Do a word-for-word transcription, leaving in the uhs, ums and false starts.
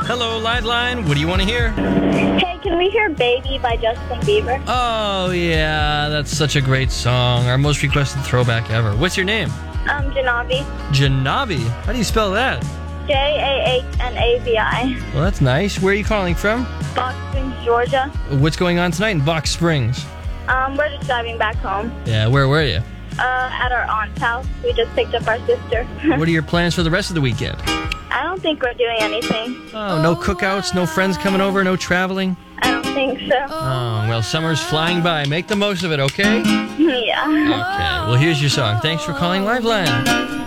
Hello, Liveline. What do you want to hear? Hey, can we hear Baby by Justin Bieber? Oh, yeah. That's such a great song. Our most requested throwback ever. What's your name? Um, Janavi. Janavi. How do you spell that? J A H N A V I. Well, that's nice. Where are you calling from? Box Springs, Georgia. What's going on tonight in Box Springs? Um, we're just driving back home. Yeah, where were you? Uh, at our aunt's house. We just picked up our sister. What are your plans for the rest of the weekend? I don't think we're doing anything. Oh, no cookouts, no friends coming over, no traveling? I don't think so. Oh, well, summer's flying by. Make the most of it, okay? Yeah. Okay, well, here's your song. Thanks for calling Liveline.